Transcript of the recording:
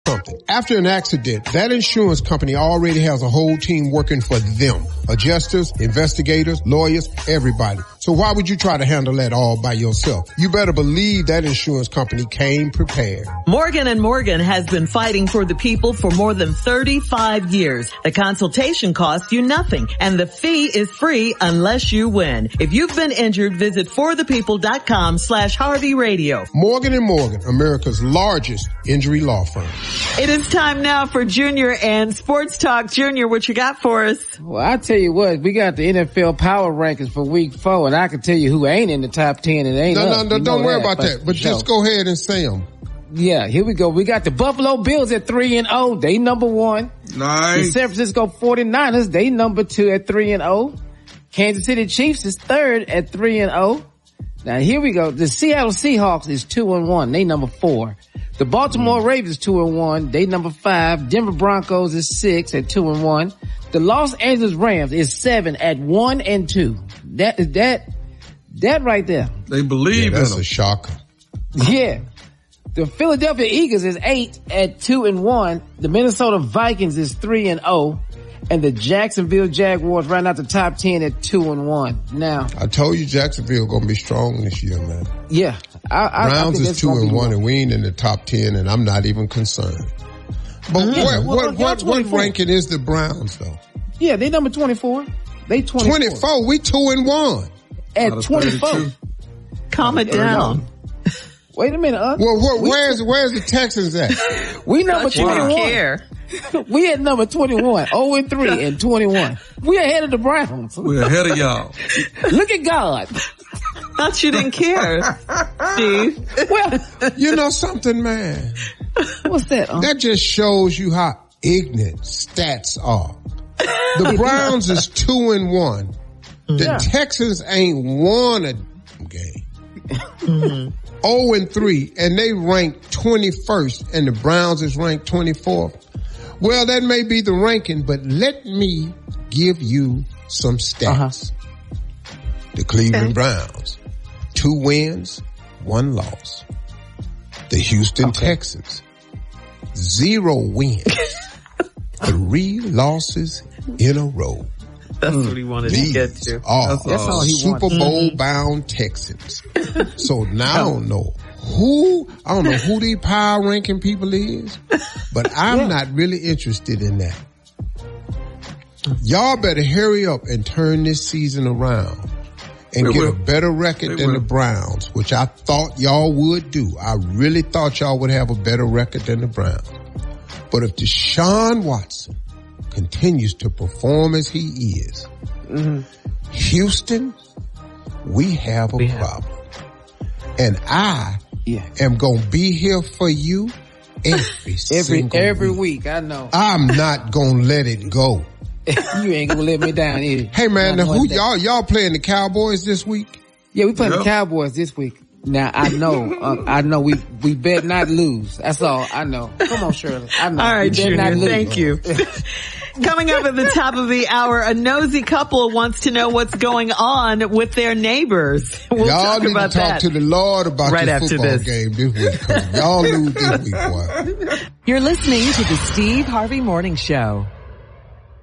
something. After an accident, that insurance company already has a whole team working for them. Adjusters, investigators, lawyers, everybody. So why would you try to handle that all by yourself? You better believe that insurance company came prepared. Morgan & Morgan has been fighting for the people for more than 35 years. The consultation costs you nothing, and the fee is free unless you win. If you've been injured, visit forthepeople.com/Harvey Radio. Morgan & Morgan, America's largest injury law firm. It is time now for Junior and Sports Talk. Junior, what you got for us? Well, I tell you what, we got the NFL power rankings for week 4, and I can tell you who ain't in the top 10 and ain't up. No, don't worry about that, but just go ahead and say them. Yeah, here we go. We got the Buffalo Bills at 3-0. They number 1. Nice. The San Francisco 49ers, they number 2 at 3-0. Kansas City Chiefs is 3rd at 3-0. Now here we go. The Seattle Seahawks is 2-1. They number 4. The Baltimore Ravens 2-1. They number 5. Denver Broncos is 6 at 2-1. The Los Angeles Rams is 7 at 1-2. That right there. They believe in that's them. a shocker. Yeah. The Philadelphia Eagles is 8 at 2-1. The Minnesota Vikings is 3-0. And the Jacksonville Jaguars right out the top 10 at 2-1. Now, I told you Jacksonville gonna be strong this year, man. Yeah. Browns is 2-1 and we ain't in the top 10 and I'm not even concerned. But what ranking is the Browns though? Yeah, they number 24. They 24. 24, we 2-1. At 24. Calm it down. Wait a minute, Well, where's the Texans at? We number 21. Care. We at number 21, 0-3 and 21. We ahead of the Browns. We're ahead of y'all. Look at God. Thought you didn't care, Steve. Well, You know something, man? what's that? That just shows you how ignorant stats are. The Browns is 2-1. The Texans ain't won a game. 0-3, and they ranked 21st, and the Browns is ranked 24th. Well, that may be the ranking, but let me give you some stats. The Cleveland Browns, 2 wins, 1 loss. The Houston Texans, 0 wins, 3 losses in a row. That's what he wanted to get to. That's all he Super Bowl bound Texans. So now I don't know who these power ranking people is, but I'm not really interested in that. Y'all better hurry up and turn this season around and get a better record than the Browns, which I thought y'all would do. I really thought y'all would have a better record than the Browns. But if Deshaun Watson continues to perform as he is, Houston, we have a problem. And I am going to be here for you every week. I know. I'm not going to let it go. You ain't going to let me down either. Hey man, now who y'all playing the Cowboys this week? Yeah, we playing the Cowboys this week. Now I know we bet not lose. That's all I know. Come on, Shirley. I know. All right, Junior. Thank you. Coming up at the top of the hour, a nosy couple wants to know what's going on with their neighbors. We'll y'all talk about need to talk to the Lord about right this football game this week. Y'all lose this week, boy. You're listening to the Steve Harvey Morning Show.